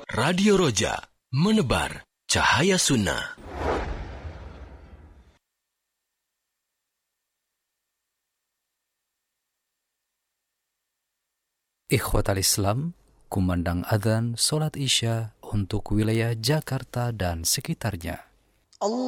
Radio Roja, menebar cahaya sunnah. Ikhwatal Islam, kumandang adzan solat Isya untuk wilayah Jakarta dan sekitarnya.